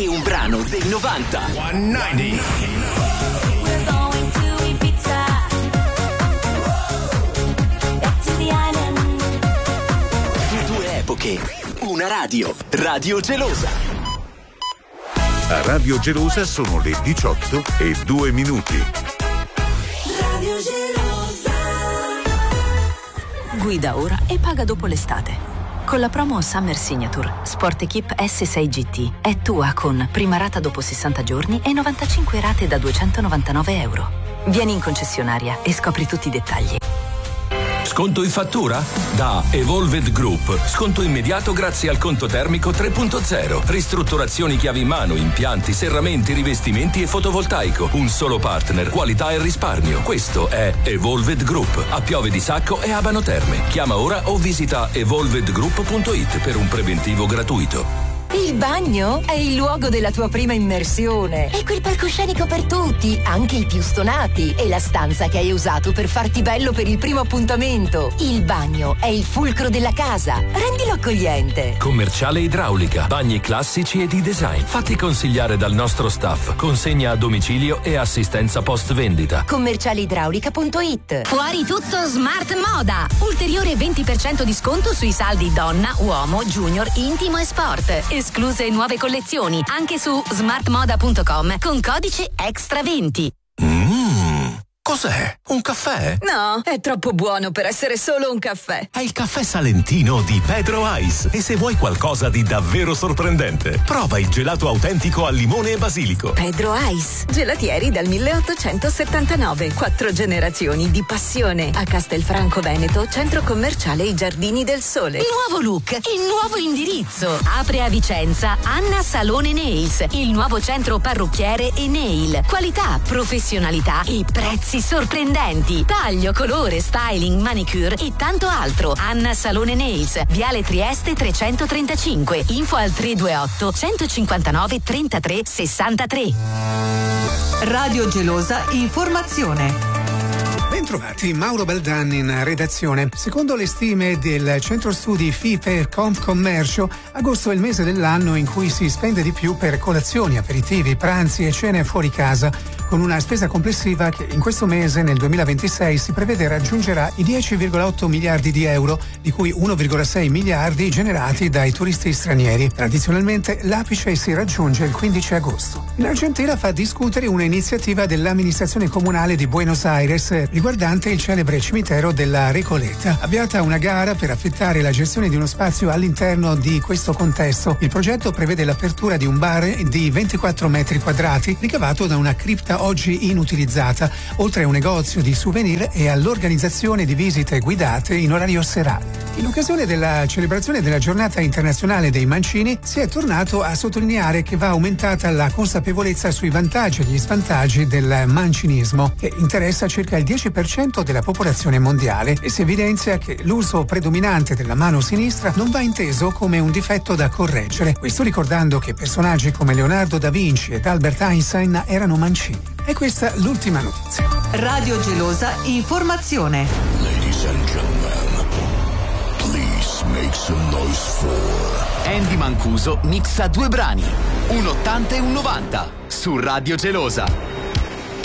e un brano dei 90. 190. Due epoche, una radio, Radio Gelosa. A Radio Gelosa sono le 18:02. Radio Gelosa. Guida ora e paga dopo l'estate. Con la promo Summer Signature, Sport Equip S6 GT è tua con prima rata dopo 60 giorni e 95 rate da €299. Vieni in concessionaria e scopri tutti i dettagli. Sconto in fattura? Da Evolved Group. Sconto immediato grazie al conto termico 3.0. Ristrutturazioni chiavi in mano, impianti, serramenti, rivestimenti e fotovoltaico. Un solo partner, qualità e risparmio. Questo è Evolved Group. A Piove di Sacco e Abano Terme. Chiama ora o visita evolvedgroup.it per un preventivo gratuito. Il bagno è il luogo della tua prima immersione. È quel palcoscenico per tutti, anche i più stonati. E la stanza che hai usato per farti bello per il primo appuntamento. Il bagno è il fulcro della casa. Rendilo accogliente. Commerciale idraulica, bagni classici e di design. Fatti consigliare dal nostro staff. Consegna a domicilio e assistenza post vendita. Commercialidraulica.it. Fuori tutto Smart Moda. Ulteriore 20% di sconto sui saldi donna, uomo, junior, intimo e sport. Escluse nuove collezioni anche su smartmoda.com con codice extra 20. Cos'è? Un caffè? No, è troppo buono per essere solo un caffè. È il caffè salentino di Pedro Ice. E se vuoi qualcosa di davvero sorprendente, prova il gelato autentico al limone e basilico. Pedro Ice, gelatieri dal 1879. 4 generazioni di passione. A Castelfranco Veneto, centro commerciale I Giardini del Sole. Nuovo look, il nuovo indirizzo. Apre a Vicenza Anna Salone Nails, il nuovo centro parrucchiere e nail. Qualità, professionalità e prezzi sorprendenti. Taglio, colore, styling, manicure e tanto altro. Anna Salone Nails, Viale Trieste 335. Info al 328 159 33 63. Radio Gelosa Informazione. Bentrovati, Mauro Baldan in redazione. Secondo le stime del centro studi FIPE Confcommercio, agosto è il mese dell'anno in cui si spende di più per colazioni, aperitivi, pranzi e cene fuori casa, con una spesa complessiva che in questo mese, nel 2026, si prevede raggiungerà i 10,8 miliardi di euro, di cui 1,6 miliardi generati dai turisti stranieri. Tradizionalmente l'apice si raggiunge il 15 agosto. In Argentina fa discutere un'iniziativa dell'amministrazione comunale di Buenos Aires riguardante il celebre cimitero della Recoleta. Avviata una gara per affittare la gestione di uno spazio all'interno di questo contesto. Il progetto prevede l'apertura di un bar di 24 metri quadrati ricavato da una cripta oggi inutilizzata, oltre a un negozio di souvenir e all'organizzazione di visite guidate in orario serale. In occasione della celebrazione della giornata internazionale dei mancini si è tornato a sottolineare che va aumentata la consapevolezza sui vantaggi e gli svantaggi del mancinismo, che interessa circa il 10% della popolazione mondiale, e si evidenzia che l'uso predominante della mano sinistra non va inteso come un difetto da correggere, questo ricordando che personaggi come Leonardo da Vinci ed Albert Einstein erano mancini. E questa l'ultima notizia. Radio Gelosa Informazione. Ladies and gentlemen, please make some noise for Andy Mancuso mixa 2 brani, un 80 e un 90, su Radio Gelosa.